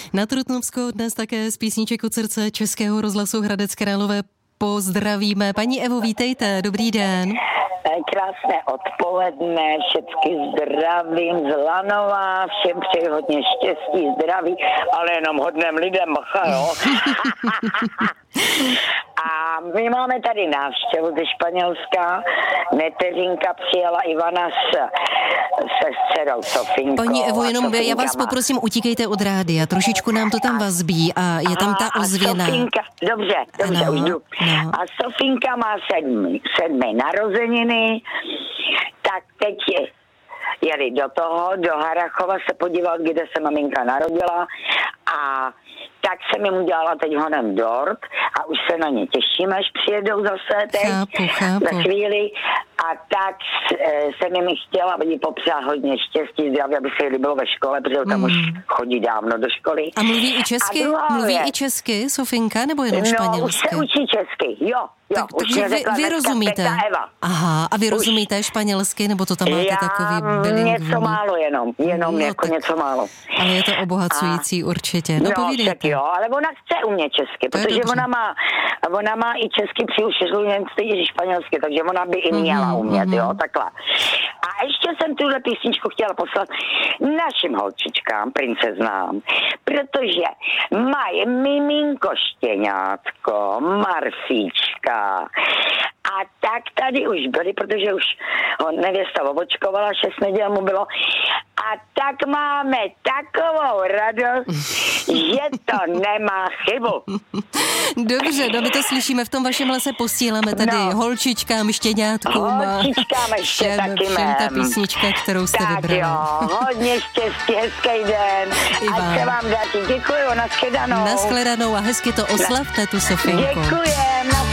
Na Trutnovsko dnes také z písniček od srdce Českého rozhlasu Hradec Králové pozdravíme. Paní Evo, vítejte, dobrý den. Krásné odpoledne, všechny zdravím z Lanova, všem přeji hodně štěstí, zdraví, ale jenom hodným lidem, bacha, jo. A my máme tady návštěvu ze Španělska. Neteřinka přijela Ivana se dcerou Sofinkou. Paní Evo, jenom já vás poprosím, utíkejte od rádia, trošičku nám to tam vazbí a je tam ta ozvěna. Sofinka, dobře, ano, už jdu. No. A Sofinka má sedmi narozeniny, tak teď jeli do Harachova se podívat, kde se maminka narodila a tak jsem jim udělala teď honem dort a už se na ně těšíme, až přijedou zase teď za chvíli. A tak jsem jim chtěla, aby jí popřát hodně štěstí, zdraví, aby se jí líbilo ve škole, protože tam už chodí dávno do školy. A mluví i česky? Mluví i česky, Sofinka, nebo jenom španělsky? No, už se učí česky, jo. Takže vy rozumíte. Aha, a vy rozumíte španělsky, nebo to tam máte takový bilingvní? Něco málo jenom no, jako něco málo. Ale je to obohacující určitě. No povídejte. Jo, ale ona chce umět česky, protože ona má i česky příušeřů, i španělsky, takže ona by i měla umět, jo, takhle. A ještě jsem tuhle písničku chtěla poslat našim holčičkám, princeznám, protože mají miminko štěňátko, Marfíčka, a tak tady už byli, protože už ho nevěsta obočkovala, 6 neděl mu bylo. A tak máme takovou radost, že to nemá chybu. Dobře, no my to slyšíme, v tom vašem lese posíláme tady holčičkám, štěňátkům. Holčičkám ještě taky všem ta písnička, kterou jste vybrali. Tak jo, hodně štěstí, hezký den. Ať se vám daří. Děkuju, nashledanou. Nashledanou a hezky to oslavte tu Sofinku. Děkujem.